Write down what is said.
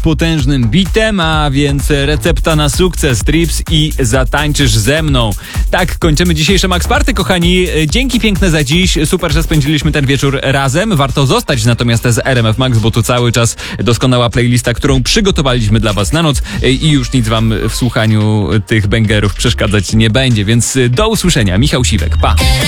potężnym bitem, a więc recepta na sukces, Trips i Zatańczysz ze mną. Tak, kończymy dzisiejsze Max Party, kochani. Dzięki piękne za dziś. Super, że spędziliśmy ten wieczór razem. Warto zostać natomiast z RMF Max, bo tu cały czas doskonała playlista, którą przygotowaliśmy dla was na noc i już nic wam w słuchaniu tych bangerów przeszkadzać nie będzie, więc do usłyszenia. Michał Siwek, pa!